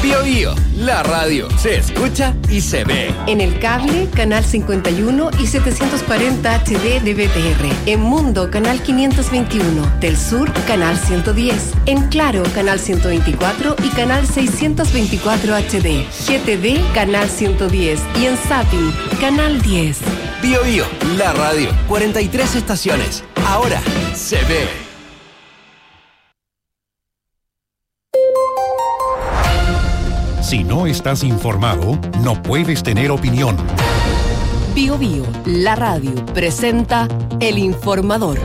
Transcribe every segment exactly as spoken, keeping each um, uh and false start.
Bio Bio, la radio se escucha y se ve. En el cable, canal cincuenta y uno y setecientos cuarenta H D de B T R. En Mundo, canal quinientos veintiuno. Del Sur, canal ciento diez. En Claro, canal ciento veinticuatro y canal seiscientos veinticuatro H D. G T V, canal ciento diez. Y en Zapping, canal diez. Bio Bio, la radio. cuarenta y tres estaciones. Ahora se ve. Si no estás informado, no puedes tener opinión. Bio Bio, la radio, presenta El Informador.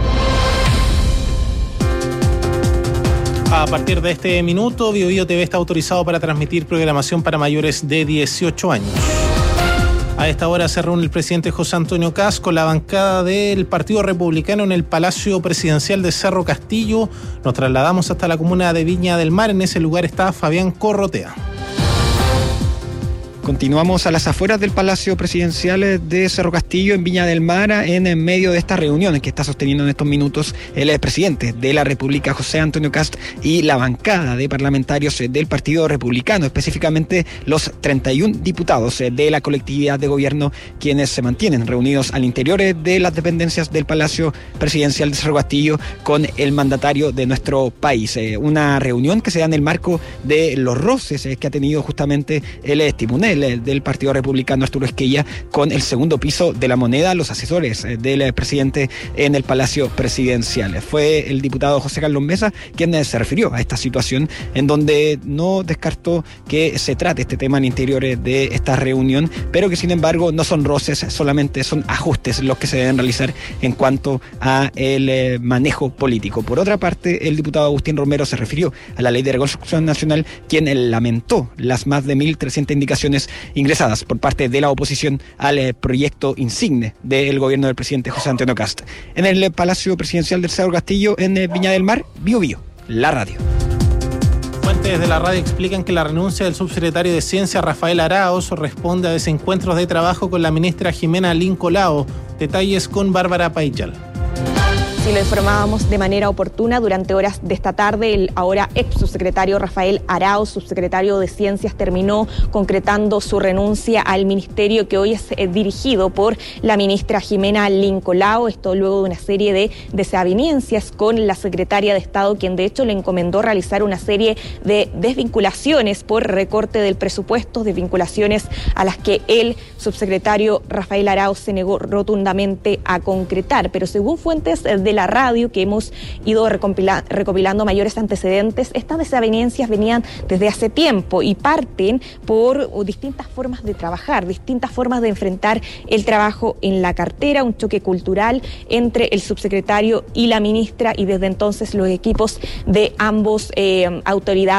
A partir de este minuto, Bio Bio T V está autorizado para transmitir programación para mayores de dieciocho años. A esta hora se reúne el presidente José Antonio Kast con la bancada del Partido Republicano en el Palacio Presidencial de Cerro Castillo. Nos trasladamos hasta la comuna de Viña del Mar. En ese lugar está Fabián Corrotea. Continuamos a las afueras del Palacio Presidencial de Cerro Castillo, en Viña del Mar, en medio de estas reuniones que está sosteniendo en estos minutos el presidente de la República, José Antonio Kast, y la bancada de parlamentarios del Partido Republicano, específicamente los treinta y un diputados de la colectividad de gobierno, quienes se mantienen reunidos al interior de las dependencias del Palacio Presidencial de Cerro Castillo con el mandatario de nuestro país. Una reunión que se da en el marco de los roces que ha tenido justamente el timonel del Partido Republicano, Arturo Esquella, con el segundo piso de la moneda, los asesores del presidente en el Palacio Presidencial. Fue el diputado José Carlos Mesa quien se refirió a esta situación, en donde no descartó que se trate este tema en interiores de esta reunión, pero que sin embargo no son roces, solamente son ajustes los que se deben realizar en cuanto a el manejo político. Por otra parte, el diputado Agustín Romero se refirió a la Ley de Reconstrucción Nacional, quien lamentó las más de mil trescientas indicaciones ingresadas por parte de la oposición al eh, proyecto insigne del gobierno del presidente José Antonio Kast. En el eh, Palacio Presidencial del Cerro Castillo, en eh, Viña del Mar, Bio Bio, la radio. Fuentes de la radio explican que la renuncia del subsecretario de Ciencia, Rafael Arauz, responde a desencuentros de trabajo con la ministra Jimena Lincolao. Detalles con Bárbara Paichal. Y lo informábamos de manera oportuna durante horas de esta tarde. El ahora ex subsecretario Rafael Arauz, subsecretario de Ciencias, terminó concretando su renuncia al ministerio que hoy es eh, dirigido por la ministra Jimena Lincolao. Esto luego de una serie de desavenencias con la secretaria de Estado, quien de hecho le encomendó realizar una serie de desvinculaciones por recorte del presupuesto, desvinculaciones a las que el subsecretario Rafael Arauz se negó rotundamente a concretar. Pero según fuentes de la radio que hemos ido recopila, recopilando mayores antecedentes, estas desavenencias venían desde hace tiempo y parten por distintas formas de trabajar, distintas formas de enfrentar el trabajo en la cartera, un choque cultural entre el subsecretario y la ministra, y desde entonces los equipos de ambos eh, autoridades